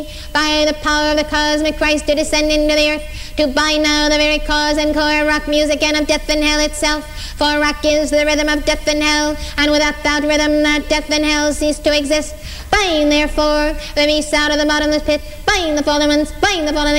by the power of the cosmic Christ to descend into the earth, to bind now the very cause and core of rock music and of death and hell itself. For rock is the rhythm of death and hell, and without that rhythm that death and hell cease to exist. Bind therefore the beasts out of the bottomless pit, bind the fallen ones, bind the fallen